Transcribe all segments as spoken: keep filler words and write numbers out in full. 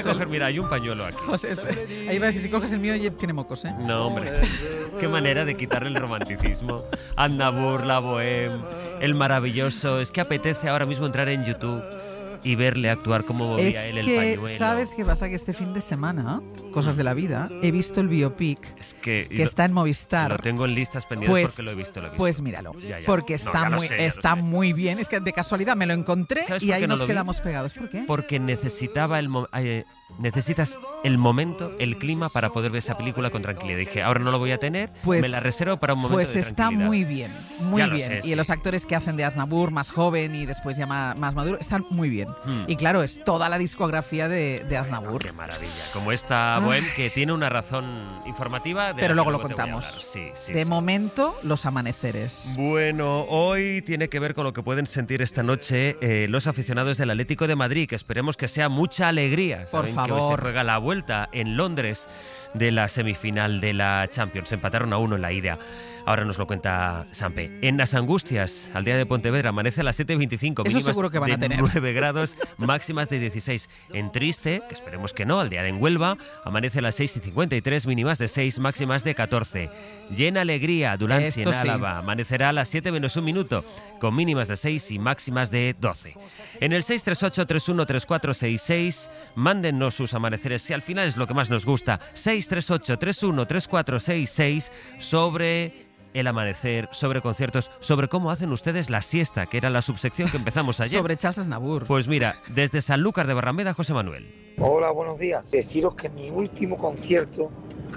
a coger, mira, hay un pañuelo aquí. José, ahí va a decir, si coges el mío, ya tiene mocos, ¿eh? No, hombre. Qué manera de quitarle el romanticismo. Aznavour, la Bohème, el maravilloso. Es que apetece ahora mismo entrar en YouTube y verle actuar cómo movía es él el que, pañuelo. ¿sabes qué pasa? Que este fin de semana, cosas de la vida, he visto el biopic Es que, que está en Movistar. Lo tengo en listas pendientes Pues, porque lo he visto, lo he visto. pues míralo, Ya, ya. porque No, está, ya lo muy, sé, ya lo está sé. muy bien. Es que de casualidad me lo encontré ¿Sabes y por ahí qué no nos lo vi? quedamos pegados. ¿Por qué? Porque necesitaba el mo- eh, necesitas el momento, el clima para poder ver esa película con tranquilidad. Dije, ahora no lo voy a tener, Pues- me la reservo para un momento Pues de está tranquilidad. muy bien, muy Ya lo bien. sé, y sí. los actores que hacen de Aznavour, más joven y después ya ma- más maduro, están muy bien. Hmm. Y claro, es toda la discografía de, de Aznavour. Qué maravilla. Como esta Bohème que tiene una razón informativa. De Pero la luego que lo te voy a contamos. hablar. Sí, sí, de sí. momento, los amaneceres. Bueno, hoy tiene que ver con lo que pueden sentir esta noche eh, los aficionados del Atlético de Madrid, que esperemos que sea mucha alegría. Por Saben que hoy se favor. juega la vuelta en Londres de la semifinal de la Champions. Empataron a uno en la ida. Ahora nos lo cuenta Sampe. En las Angustias, al día de Pontevedra, amanece a las siete y veinticinco. Eso mínimas seguro que van de a tener. nueve grados, máximas de dieciséis. En Triste, que esperemos que no, al día de en Huelva, amanece a las seis y cincuenta y tres, mínimas de seis, máximas de catorce. Llena Alegría, Dulancia, en Esto sí. Álava, amanecerá a las siete menos un minuto, con mínimas de seis y máximas de doce. En el seis tres ocho, tres uno tres cuatro seis seis, mándennos sus amaneceres, si al final es lo que más nos gusta. seis tres ocho, tres uno tres cuatro seis seis, sobre el amanecer, sobre conciertos, sobre cómo hacen ustedes la siesta, que era la subsección que empezamos ayer. Sobre Charles Aznavour. Pues mira, desde Sanlúcar de Barrameda, José Manuel. Hola, buenos días. Deciros que mi último concierto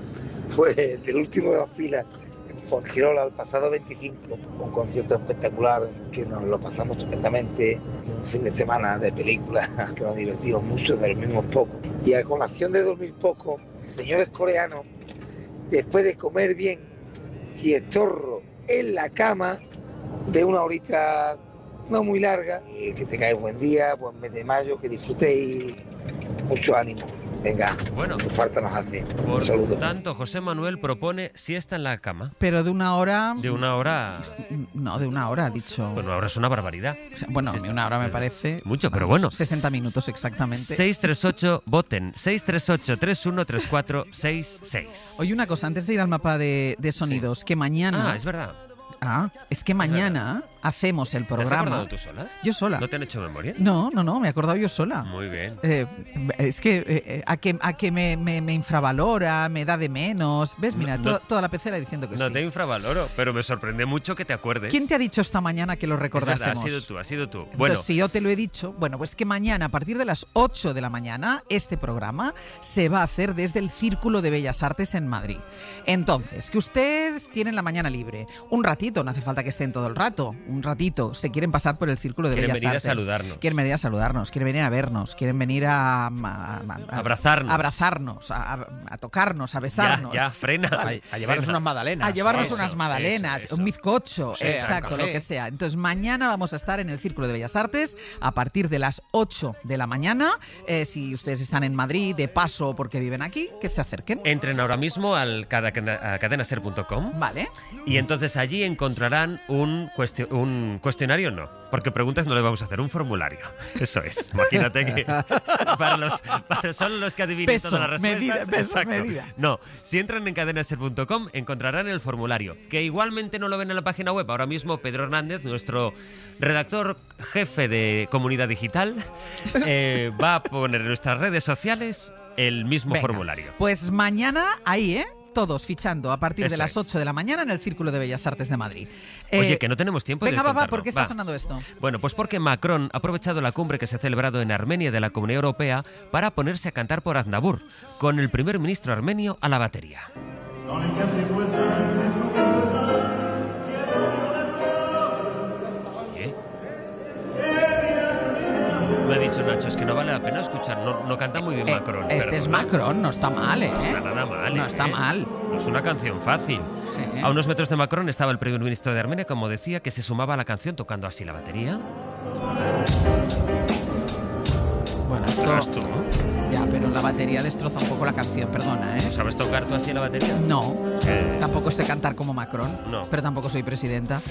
fue el del último de la fila en Fuengirola el pasado veinticinco. Un concierto espectacular que nos lo pasamos estupendamente. Un fin de semana de películas que nos divertimos mucho, dormimos poco. Y a colación de dormir poco, señores coreanos, después de comer bien, si estorro en la cama de una horita no muy larga, y que tengáis buen día, buen mes de mayo, que disfrutéis, mucho ánimo. Venga, Bueno, que falta nos hace. por Un saludo. tanto, José Manuel propone siesta en la cama, Pero de una hora... de una hora. No, de una hora, ha dicho. Bueno, ahora es una barbaridad. O sea, bueno, Siesta. de una hora me parece... Mucho, pero vamos, bueno. sesenta minutos exactamente. seis tres ocho, voten. seis tres ocho, tres uno tres cuatro seis seis. Oye, una cosa, antes de ir al mapa de, de sonidos, que mañana... Ah, es verdad. Ah, es que mañana hacemos el ¿Te has programa... acordado tú sola? Yo sola. ¿No te han hecho memoria? No, no, no, me he acordado yo sola. Muy bien. Eh, es que eh, a que, a que me, me, me infravalora, me da de menos. ¿Ves? Mira, No, to- no- toda la pecera diciendo que No sí. te infravaloro, pero me sorprende mucho que te acuerdes. ¿Quién te ha dicho esta mañana que lo Es verdad, recordásemos? has sido tú, has sido tú. Entonces, Bueno, si yo te lo he dicho, bueno, pues que mañana a partir de las ocho de la mañana este programa se va a hacer desde el Círculo de Bellas Artes en Madrid. Entonces, que ustedes tienen la mañana libre, un ratito, no hace falta que estén todo el rato, un ratito, se quieren pasar por el Círculo de quieren Bellas venir a Artes. saludarnos. Quieren venir a saludarnos, quieren venir a vernos, quieren venir a, a- a- a- Abrazarnos. a abrazarnos, a, a- a tocarnos, a besarnos. Ya, ya, frena. A, a llevarnos Frena. unas magdalenas. A llevarnos Eso, unas magdalenas, eso, eso. un bizcocho, Sí, exacto, café. lo que sea. Entonces mañana vamos a estar en el Círculo de Bellas Artes a partir de las ocho de la mañana. Eh, si ustedes están en Madrid, de paso porque viven aquí, que se acerquen. Entren ahora mismo al cada- a cadenaser punto com Vale. y entonces allí encontrarán un, cuestio- un cuestionario, no, porque preguntas no le vamos a hacer, un formulario. Eso es. Imagínate que para los para solo los que adivinen Peso, todas las respuestas. medida, peso, exacto. medida. No, si entran en cadenaser punto com encontrarán el formulario, que igualmente no lo ven en la página web. Ahora mismo Pedro Hernández, nuestro redactor jefe de Comunidad Digital, eh, va a poner en nuestras redes sociales el mismo Venga, formulario. Pues mañana ahí, ¿eh? Todos fichando a partir Eso de las es. ocho de la mañana en el Círculo de Bellas Artes de Madrid. Oye, Eh, que no tenemos tiempo de Venga, va, va, contarlo. ¿por qué está Va. sonando esto? Bueno, pues porque Macron ha aprovechado la cumbre que se ha celebrado en Armenia de la Comunidad Europea para ponerse a cantar por Aznavour, con el primer ministro armenio a la batería. ¿Qué? Me ha dicho Nacho, es que no vale la pena escuchar, no, no canta muy bien Eh, Macron. este es perdona. Macron, no está mal, ¿eh? No está nada mal. No ¿eh? está mal. No es una canción fácil. Sí. A unos metros de Macron estaba el primer ministro de Armenia, como decía, que se sumaba a la canción tocando así la batería. Bueno, Ostras, esto... tú, Ya, pero la batería destroza un poco la canción, perdona, ¿eh? ¿sabes tocar tú así la batería? No, Eh, tampoco sé cantar como Macron, No. pero tampoco soy presidenta.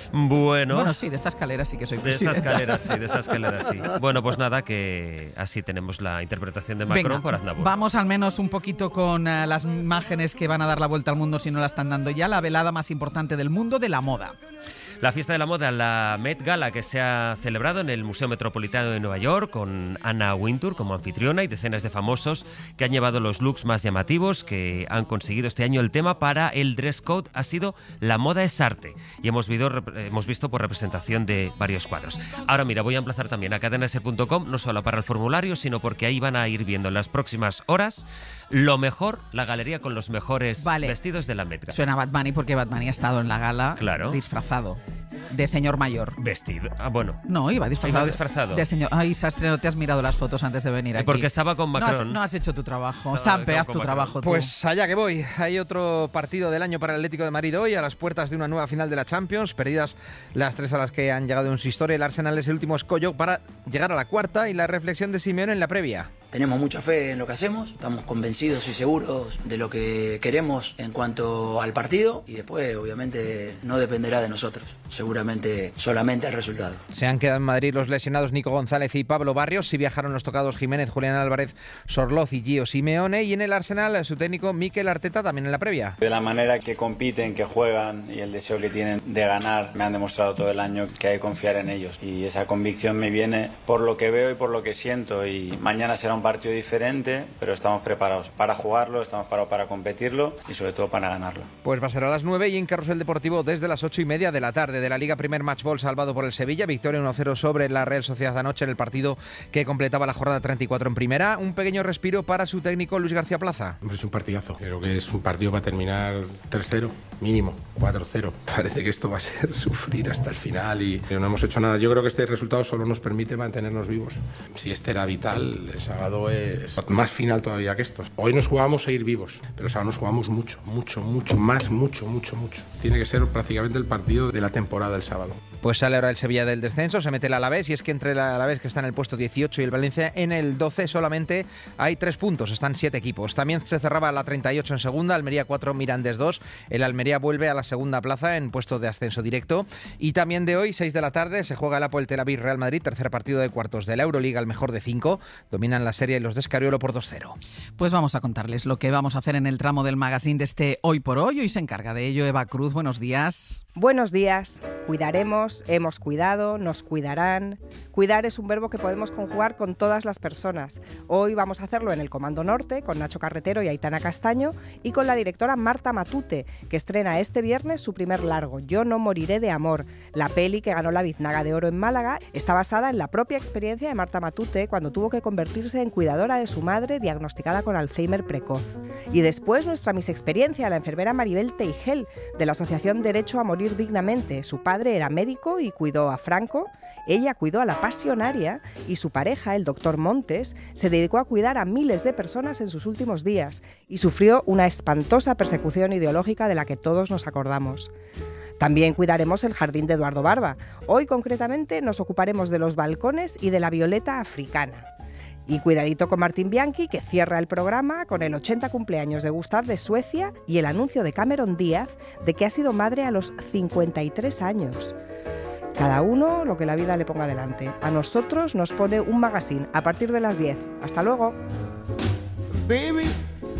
Bueno, bueno, sí, de esta escalera sí que soy de presidenta. esta escalera sí, de esta escalera sí. Bueno, pues nada, que así tenemos la interpretación de Macron Venga, por Aznavour. vamos al menos un poquito con uh, las imágenes que van a dar la vuelta al mundo si no la están dando ya. La velada más importante del mundo de la moda. La fiesta de la moda, la Met Gala, que se ha celebrado en el Museo Metropolitano de Nueva York con Anna Wintour como anfitriona y decenas de famosos que han llevado los looks más llamativos que han conseguido este año. El tema para el dress code ha sido la moda es arte y hemos visto, hemos visto por representación de varios cuadros. Ahora mira, voy a emplazar también a cadena ser punto com, no solo para el formulario, sino porque ahí van a ir viendo en las próximas horas lo mejor, la galería con los mejores vale. vestidos de la Met Gala. Suena Bad Bunny porque Bad Bunny ha estado en la gala claro. disfrazado de señor mayor. Vestido. Ah, bueno. No, iba disfrazado. Iba disfrazado. De señor. Ay, Sastre, no te has mirado las fotos antes de venir aquí. Porque estaba con Macron. No has, no has hecho tu trabajo. Estaba Sampe, haz tu Macron. trabajo tú. Pues allá que voy. Hay otro partido del año para el Atlético de Madrid hoy, a las puertas de una nueva final de la Champions. Perdidas las tres a las que han llegado en su historia, el Arsenal es el último escollo para llegar a la cuarta, y la reflexión de Simeone en la previa. Tenemos mucha fe en lo que hacemos, estamos convencidos y seguros de lo que queremos en cuanto al partido, y después obviamente no dependerá de nosotros, seguramente solamente el resultado. Se han quedado en Madrid los lesionados Nico González y Pablo Barrios, sí viajaron los tocados Jiménez, Julián Álvarez, Sorloz y Gio Simeone, y en el Arsenal su técnico Mikel Arteta también en la previa. De la manera que compiten, que juegan y el deseo que tienen de ganar, me han demostrado todo el año que hay que confiar en ellos, y esa convicción me viene por lo que veo y por lo que siento, y mañana será un partido diferente, pero estamos preparados para jugarlo, estamos preparados para competirlo y sobre todo para ganarlo. Pues va a ser a las nueve y en Carrusel Deportivo desde las ocho y media de la tarde. De la Liga, primer match ball salvado por el Sevilla, victoria uno cero sobre la Real Sociedad anoche en el partido que completaba la jornada treinta y cuatro en primera. Un pequeño respiro para su técnico Luis García Plaza. Es un partidazo, creo que es un partido para terminar tres cero, mínimo, cuatro cero. Parece que esto va a ser sufrir hasta el final y no hemos hecho nada. Yo creo que este resultado solo nos permite mantenernos vivos. Si este era vital, el sábado es más final todavía que estos. Hoy nos jugamos a ir vivos, pero o sea, nos jugamos mucho, mucho, mucho, más, mucho, mucho, mucho. Tiene que ser prácticamente el partido de la temporada el sábado. Pues sale ahora el Sevilla del descenso, se mete el Alavés, y es que entre el Alavés, que está en el puesto dieciocho, y el Valencia en el doce, solamente hay tres puntos, están siete equipos. También se cerraba la treinta y ocho en segunda, Almería cuatro, Mirandés dos. El Almería vuelve a la segunda plaza en puesto de ascenso directo. Y también de hoy, seis de la tarde, se juega el Apoel Tel Aviv Real Madrid, tercer partido de cuartos de la Euroliga, el mejor de cinco. Dominan la serie los de Escariolo por dos cero. Pues vamos a contarles lo que vamos a hacer en el tramo del magazine de este Hoy por Hoy. Hoy se encarga de ello Eva Cruz. Buenos días. Buenos días. Cuidaremos, hemos cuidado, nos cuidarán. Cuidar es un verbo que podemos conjugar con todas las personas. Hoy vamos a hacerlo en el Comando Norte, con Nacho Carretero y Aitana Castaño, y con la directora Marta Matute, que estrena este viernes su primer largo, Yo no moriré de amor. La peli, que ganó la Biznaga de Oro en Málaga, está basada en la propia experiencia de Marta Matute cuando tuvo que convertirse en cuidadora de su madre diagnosticada con Alzheimer precoz. Y después nuestra Miss Experiencia, la enfermera Maribel Teigel, de la Asociación Derecho a Morir Dignamente. Su padre era médico y cuidó a Franco, ella cuidó a la pasionaria, y su pareja, el doctor Montes, se dedicó a cuidar a miles de personas en sus últimos días y sufrió una espantosa persecución ideológica de la que todos nos acordamos. También cuidaremos el jardín de Eduardo Barba. Hoy concretamente nos ocuparemos de los balcones y de la violeta africana. Y cuidadito con Martín Bianchi, que cierra el programa con el ochenta cumpleaños de Gustav de Suecia y el anuncio de Cameron Díaz de que ha sido madre a los cincuenta y tres años. Cada uno lo que la vida le ponga delante. A nosotros nos pone un magazine a partir de las diez. Hasta luego. Baby,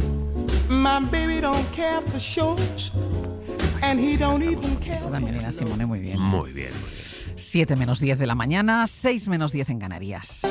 my baby don't care for shows, and he don't even care. Esta también era Simone, muy bien. Muy bien, muy bien. siete menos diez de la mañana, seis menos diez en Canarias.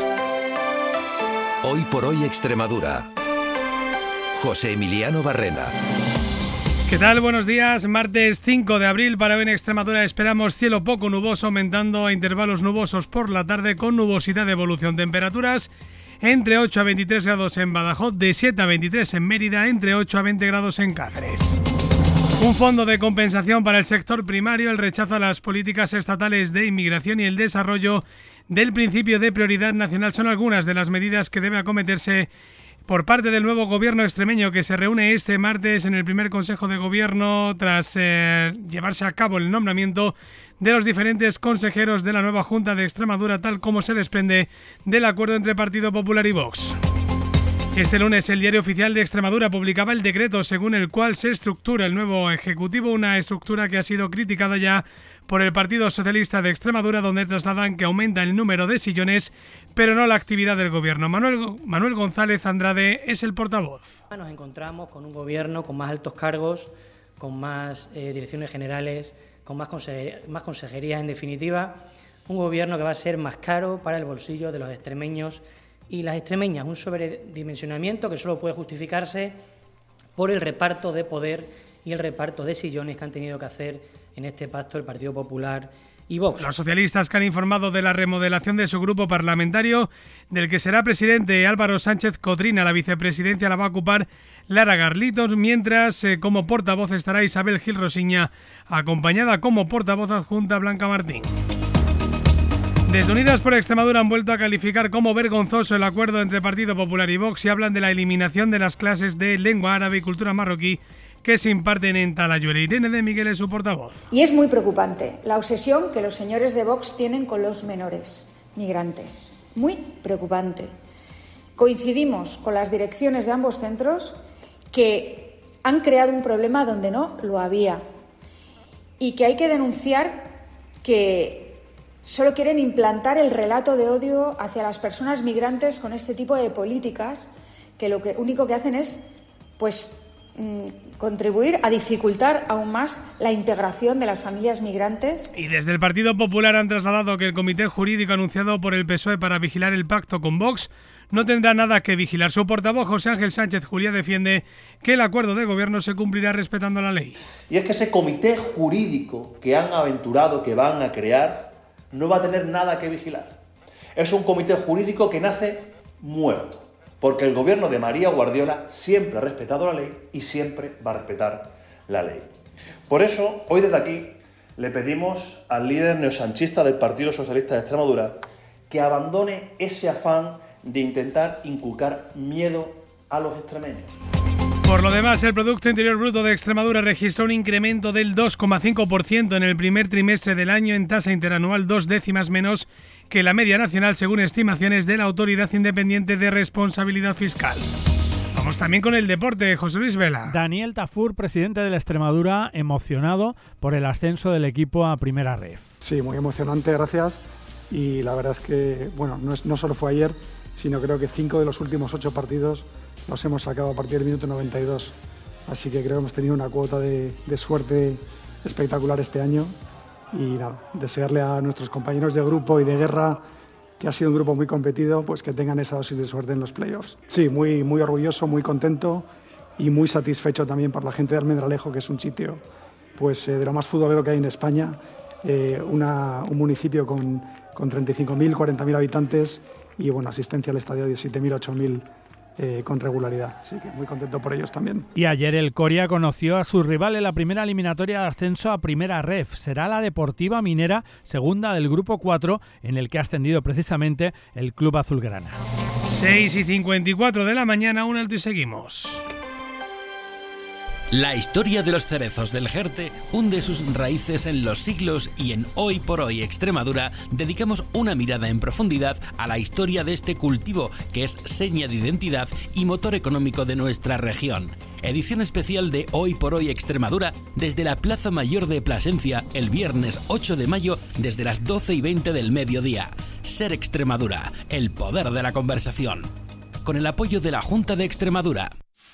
Hoy por hoy Extremadura. José Emiliano Barrena. ¿Qué tal? Buenos días. Martes cinco de abril, para hoy en Extremadura esperamos cielo poco nuboso, aumentando a intervalos nubosos por la tarde, con nubosidad de evolución. Temperaturas entre ocho a veintitrés grados en Badajoz, de siete a veintitrés en Mérida, entre ocho a veinte grados en Cáceres. Un fondo de compensación para el sector primario, el rechazo a las políticas estatales de inmigración y el desarrollo del principio de prioridad nacional son algunas de las medidas que debe acometerse por parte del nuevo gobierno extremeño, que se reúne este martes en el primer Consejo de Gobierno tras eh, llevarse a cabo el nombramiento de los diferentes consejeros de la nueva Junta de Extremadura, tal como se desprende del acuerdo entre Partido Popular y Vox. Este lunes el Diario Oficial de Extremadura publicaba el decreto según el cual se estructura el nuevo Ejecutivo, una estructura que ha sido criticada ya por el Partido Socialista de Extremadura, donde trasladan que aumenta el número de sillones, pero no la actividad del gobierno. Manuel, Manuel González Andrade es el portavoz. Nos encontramos con un gobierno con más altos cargos, con más eh, direcciones generales, con más, consejería, más consejerías, en definitiva, un gobierno que va a ser más caro para el bolsillo de los extremeños y las extremeñas, un sobredimensionamiento que solo puede justificarse por el reparto de poder y el reparto de sillones que han tenido que hacer en este pacto el Partido Popular y Vox. Los socialistas que han informado de la remodelación de su grupo parlamentario, del que será presidente Álvaro Sánchez Cotrina, la vicepresidencia la va a ocupar Lara Garlitos, mientras eh, como portavoz estará Isabel Gil Rosiña, acompañada como portavoz adjunta Blanca Martín. Desde Unidas por Extremadura han vuelto a calificar como vergonzoso el acuerdo entre Partido Popular y Vox y hablan de la eliminación de las clases de lengua árabe y cultura marroquí que se imparten en Talayuela. Irene de Miguel es su portavoz. Y es muy preocupante la obsesión que los señores de Vox tienen con los menores migrantes. Muy preocupante. Coincidimos con las direcciones de ambos centros que han creado un problema donde no lo había y que hay que denunciar que solo quieren implantar el relato de odio hacia las personas migrantes con este tipo de políticas que lo que único que hacen es pues contribuir a dificultar aún más la integración de las familias migrantes. Y desde el Partido Popular han trasladado que el comité jurídico anunciado por el P S O E para vigilar el pacto con Vox no tendrá nada que vigilar. Su portavoz, José Ángel Sánchez Juliá, defiende que el acuerdo de gobierno se cumplirá respetando la ley. Y es que ese comité jurídico que han aventurado que van a crear no va a tener nada que vigilar. Es un comité jurídico que nace muerto, porque el gobierno de María Guardiola siempre ha respetado la ley y siempre va a respetar la ley. Por eso, hoy desde aquí le pedimos al líder neosanchista del Partido Socialista de Extremadura que abandone ese afán de intentar inculcar miedo a los extremeños. Por lo demás, el Producto Interior Bruto de Extremadura registró un incremento del dos coma cinco por ciento en el primer trimestre del año, en tasa interanual dos décimas menos que la media nacional, según estimaciones de la Autoridad Independiente de Responsabilidad Fiscal. Vamos también con el deporte, José Luis Vela. Daniel Tafur, presidente de la Extremadura, emocionado por el ascenso del equipo a Primera Ref. Sí, muy emocionante, gracias. Y la verdad es que, bueno, no, es, no solo fue ayer, sino creo que cinco de los últimos ocho partidos los hemos sacado a partir del minuto noventa y dos. Así que creo que hemos tenido una cuota de, de suerte espectacular este año. Y nada, desearle a nuestros compañeros de grupo y de guerra, que ha sido un grupo muy competido, pues que tengan esa dosis de suerte en los playoffs. Sí, muy, muy orgulloso, muy contento y muy satisfecho también por la gente de Almendralejo, que es un sitio pues, eh, de lo más futbolero que hay en España, eh, una, un municipio con, con treinta y cinco mil, cuarenta mil habitantes y bueno, asistencia al estadio de siete mil, ocho mil eh, con regularidad. Así que muy contento por ellos también. Y ayer el Coria conoció a su rival en la primera eliminatoria de ascenso a Primera Ref. Será la Deportiva Minera, segunda del Grupo cuatro, en el que ha ascendido precisamente el Club Azulgrana. seis y cincuenta y cuatro de la mañana, un alto y seguimos. La historia de los cerezos del Jerte hunde sus raíces en los siglos y en Hoy por Hoy Extremadura dedicamos una mirada en profundidad a la historia de este cultivo que es seña de identidad y motor económico de nuestra región. Edición especial de Hoy por Hoy Extremadura desde la Plaza Mayor de Plasencia el viernes ocho de mayo desde las doce y veinte del mediodía. Ser Extremadura, el poder de la conversación. Con el apoyo de la Junta de Extremadura.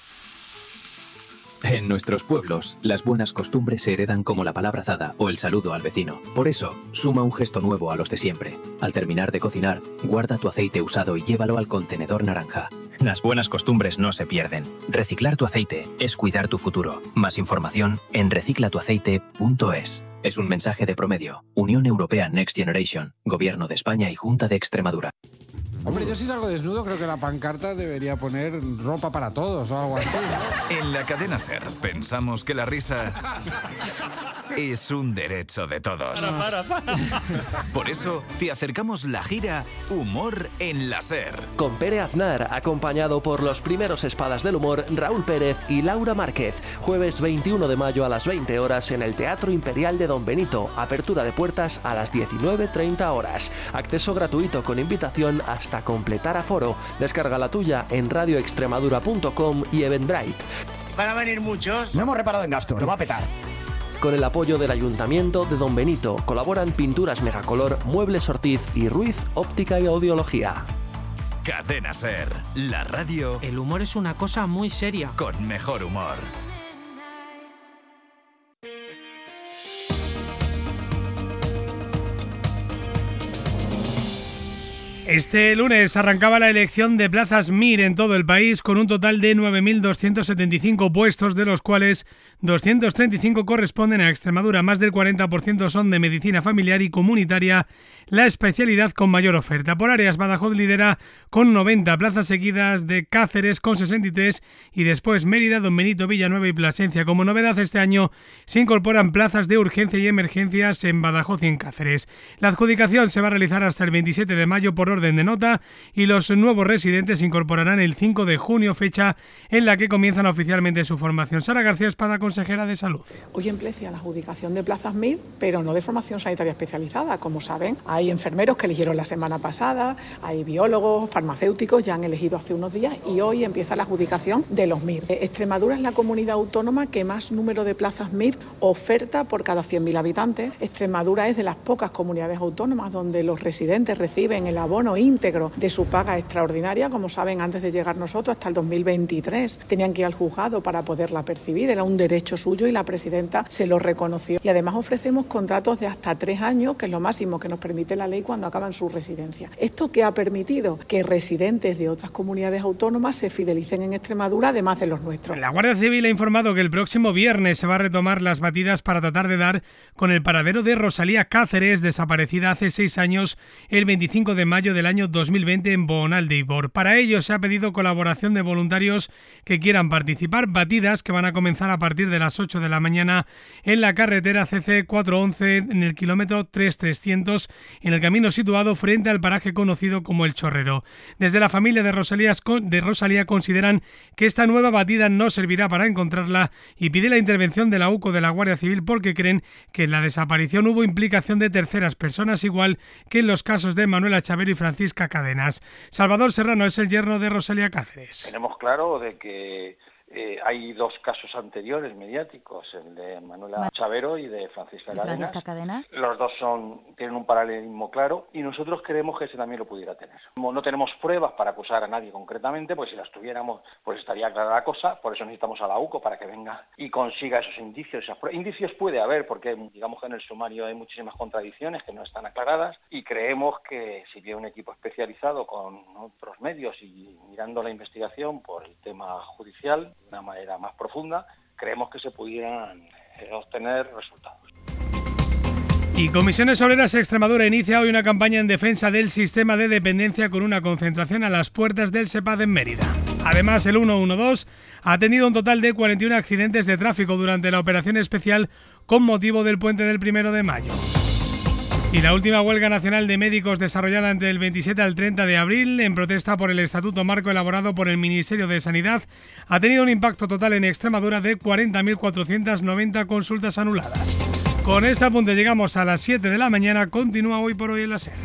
En nuestros pueblos, las buenas costumbres se heredan como la palabrazada o el saludo al vecino. Por eso, suma un gesto nuevo a los de siempre. Al terminar de cocinar, guarda tu aceite usado y llévalo al contenedor naranja. Las buenas costumbres no se pierden. Reciclar tu aceite es cuidar tu futuro. Más información en recicla tu aceite punto es. Es un mensaje de Promedio, Unión Europea Next Generation, Gobierno de España y Junta de Extremadura. Hombre, yo si salgo desnudo creo que la pancarta debería poner ropa para todos o algo así, ¿no? En la cadena SER pensamos que la risa es un derecho de todos. Para, para, para. Por eso te acercamos la gira Humor en la SER. Con Pere Aznar, acompañado por los primeros espadas del humor, Raúl Pérez y Laura Márquez. Jueves veintiuno de mayo a las veinte horas en el Teatro Imperial de Don Benito. Apertura de puertas a las diecinueve treinta horas. Acceso gratuito con invitación hasta hasta completar aforo. Descarga la tuya en radio extremadura punto com y Eventbrite. ¿Van a venir muchos? No hemos reparado en gasto, lo va a petar. Con el apoyo del Ayuntamiento de Don Benito colaboran Pinturas Megacolor, Muebles Ortiz y Ruiz Óptica y Audiología. Cadena Ser, la radio. El humor es una cosa muy seria. Con mejor humor. Este lunes arrancaba la elección de plazas M I R en todo el país con un total de nueve mil doscientos setenta y cinco puestos, de los cuales doscientos treinta y cinco corresponden a Extremadura. Más del cuarenta por ciento son de medicina familiar y comunitaria, la especialidad con mayor oferta. Por áreas, Badajoz lidera con noventa plazas, seguidas de Cáceres con sesenta y tres y después Mérida, Don Benito, Villanueva y Plasencia. Como novedad, este año se incorporan plazas de urgencia y emergencias en Badajoz y en Cáceres. La adjudicación se va a realizar hasta el veintisiete de mayo por orden de nota y los nuevos residentes se incorporarán el cinco de junio, fecha en la que comienzan oficialmente su formación. Sara García Espada, consejera de Salud. Hoy empieza la adjudicación de plazas M I R, pero no de formación sanitaria especializada. Como saben, hay enfermeros que eligieron la semana pasada, hay biólogos, farmacéuticos, ya han elegido hace unos días y hoy empieza la adjudicación de los M I R. Extremadura es la comunidad autónoma que más número de plazas M I R oferta por cada cien mil habitantes. Extremadura es de las pocas comunidades autónomas donde los residentes reciben el abono íntegro de su paga extraordinaria. Como saben, antes de llegar nosotros, hasta el dos mil veintitrés, tenían que ir al juzgado para poderla percibir, era un derecho suyo y la presidenta se lo reconoció. Y además ofrecemos contratos de hasta tres años, que es lo máximo que nos permite la ley cuando acaban su residencia. ¿Esto qué ha permitido? Que residentes de otras comunidades autónomas se fidelicen en Extremadura, además de los nuestros. La Guardia Civil ha informado que el próximo viernes se va a retomar las batidas para tratar de dar con el paradero de Rosalía Cáceres, desaparecida hace seis años, el veinticinco de mayo del año dos mil veinte en Bonal de Ibor. Para ello se ha pedido colaboración de voluntarios que quieran participar. Batidas que van a comenzar a partir de las ocho de la mañana en la carretera C C cuatrocientos once en el kilómetro tres trescientos, en el camino situado frente al paraje conocido como El Chorrero. Desde la familia de Rosalía, de Rosalía consideran que esta nueva batida no servirá para encontrarla y pide la intervención de la U C O de la Guardia Civil porque creen que en la desaparición hubo implicación de terceras personas, igual que en los casos de Manuela Chavero y Francisca Cadenas. Salvador Serrano es el yerno de Rosalía Cáceres. Tenemos claro de que eh, hay dos casos anteriores mediáticos, el de Manuela Chavero y de Francisca ¿Y Cadenas. Francisca Cadenas? Los dos son tienen un paralelismo claro y nosotros creemos que ese también lo pudiera tener. Como no tenemos pruebas para acusar a nadie concretamente, pues si las tuviéramos, pues estaría clara la cosa. Por eso necesitamos a la U C O para que venga y consiga esos indicios. Esas pruebas. Indicios puede haber, porque digamos que en el sumario hay muchísimas contradicciones que no están aclaradas y creemos que si viene un equipo especializado con otros medios y mirando la investigación por el tema judicial de una manera más profunda, creemos que se pudieran obtener resultados. Y Comisiones Obreras Extremadura inicia hoy una campaña en defensa del sistema de dependencia con una concentración a las puertas del SEPAD en Mérida. Además, el ciento doce ha tenido un total de cuarenta y uno accidentes de tráfico durante la operación especial con motivo del puente del primero de mayo. Y la última huelga nacional de médicos desarrollada entre el veintisiete al treinta de abril en protesta por el Estatuto Marco elaborado por el Ministerio de Sanidad ha tenido un impacto total en Extremadura de cuarenta mil cuatrocientas noventa consultas anuladas. Con este apunte llegamos a las siete de la mañana. Continúa Hoy por Hoy en la SER.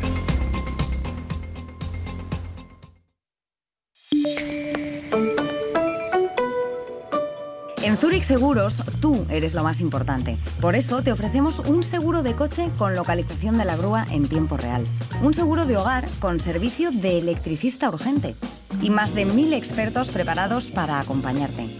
En Zurich Seguros, tú eres lo más importante. Por eso te ofrecemos un seguro de coche con localización de la grúa en tiempo real. Un seguro de hogar con servicio de electricista urgente. Y más de mil expertos preparados para acompañarte.